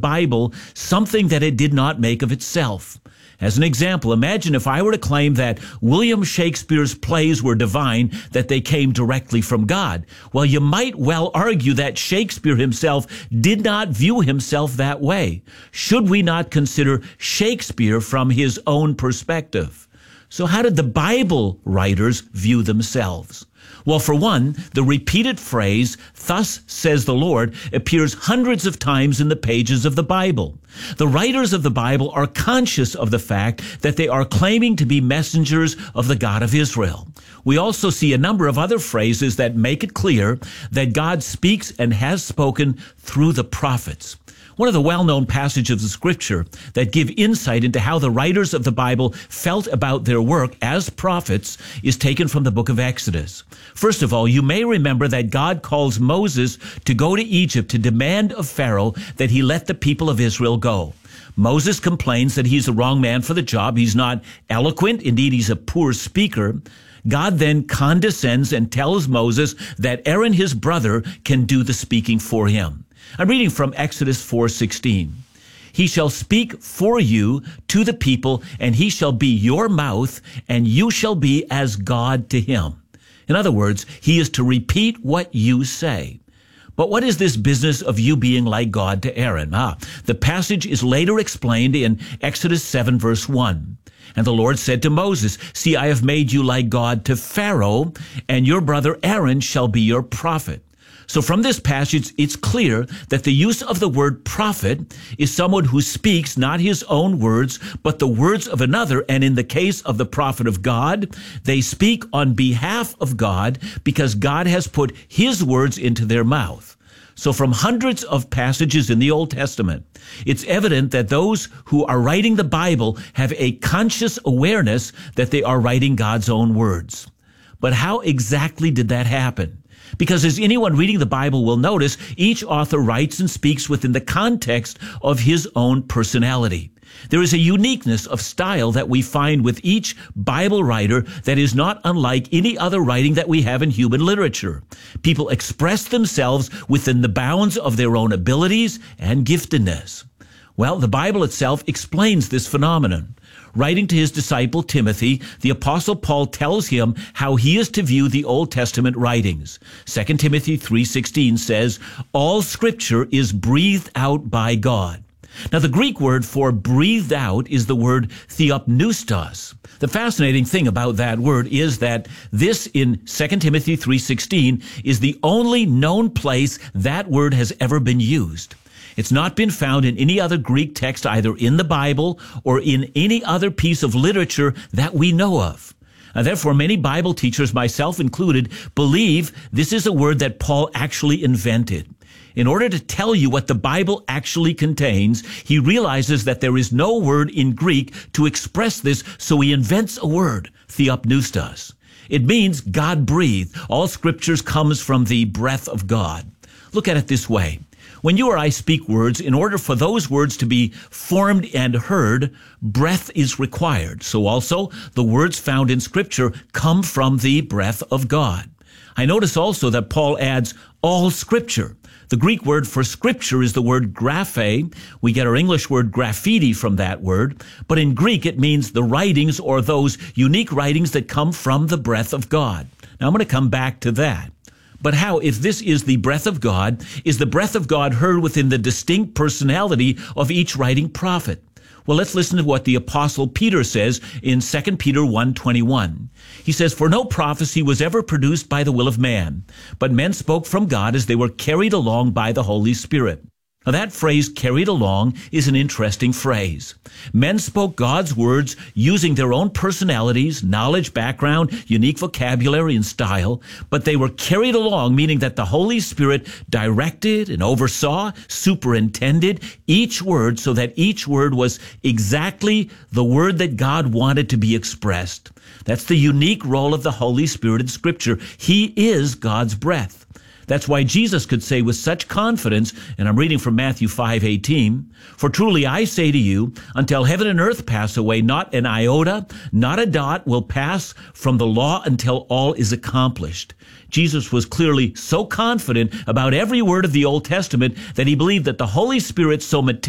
Bible something that it did not make of itself. As an example, imagine if I were to claim that William Shakespeare's plays were divine, that they came directly from God. Well, you might well argue that Shakespeare himself did not view himself that way. Should we not consider Shakespeare from his own perspective? So how did the Bible writers view themselves? Well, for one, the repeated phrase, "Thus says the Lord," appears hundreds of times in the pages of the Bible. The writers of the Bible are conscious of the fact that they are claiming to be messengers of the God of Israel. We also see a number of other phrases that make it clear that God speaks and has spoken through the prophets. One of the well-known passages of Scripture that give insight into how the writers of the Bible felt about their work as prophets is taken from the book of Exodus. First of all, you may remember that God calls Moses to go to Egypt to demand of Pharaoh that he let the people of Israel go. Moses complains that he's the wrong man for the job. He's not eloquent. Indeed, he's a poor speaker. God then condescends and tells Moses that Aaron, his brother, can do the speaking for him. I'm reading from Exodus 4:16. "He shall speak for you to the people, and he shall be your mouth, and you shall be as God to him." In other words, he is to repeat what you say. But what is this business of you being like God to Aaron? The passage is later explained in Exodus 7 verse 1. "And the Lord said to Moses, See, I have made you like God to Pharaoh, and your brother Aaron shall be your prophet." So from this passage, it's clear that the use of the word prophet is someone who speaks not his own words, but the words of another. And in the case of the prophet of God, they speak on behalf of God because God has put his words into their mouth. So from hundreds of passages in the Old Testament, it's evident that those who are writing the Bible have a conscious awareness that they are writing God's own words. But how exactly did that happen? Because as anyone reading the Bible will notice, each author writes and speaks within the context of his own personality. There is a uniqueness of style that we find with each Bible writer that is not unlike any other writing that we have in human literature. People express themselves within the bounds of their own abilities and giftedness. Well, the Bible itself explains this phenomenon. Writing to his disciple Timothy, the Apostle Paul tells him how he is to view the Old Testament writings. 2 Timothy 3:16 says, "All Scripture is breathed out by God." Now, the Greek word for breathed out is the word theopneustos. The fascinating thing about that word is that this in 2 Timothy 3:16 is the only known place that word has ever been used. It's not been found in any other Greek text, either in the Bible or in any other piece of literature that we know of. Therefore, many Bible teachers, myself included, believe this is a word that Paul actually invented. In order to tell you what the Bible actually contains, he realizes that there is no word in Greek to express this, so he invents a word, theopneustos. It means God-breathed. All scriptures comes from the breath of God. Look at it this way. When you or I speak words, in order for those words to be formed and heard, breath is required. So also, the words found in Scripture come from the breath of God. I notice also that Paul adds all Scripture. The Greek word for Scripture is the word graphe. We get our English word graffiti from that word. But in Greek, it means the writings or those unique writings that come from the breath of God. Now, I'm going to come back to that. But how, if this is the breath of God, is the breath of God heard within the distinct personality of each writing prophet? Well, let's listen to what the Apostle Peter says in 2 Peter 1:21. He says, "For no prophecy was ever produced by the will of man, but men spoke from God as they were carried along by the Holy Spirit." Now that phrase, carried along, is an interesting phrase. Men spoke God's words using their own personalities, knowledge, background, unique vocabulary, and style, but they were carried along, meaning that the Holy Spirit directed and oversaw, superintended each word so that each word was exactly the word that God wanted to be expressed. That's the unique role of the Holy Spirit in Scripture. He is God's breath. That's why Jesus could say with such confidence, and I'm reading from Matthew 5:18, "For truly I say to you, until heaven and earth pass away, not an iota, not a dot will pass from the law until all is accomplished." Jesus was clearly so confident about every word of the Old Testament that he believed that the Holy Spirit so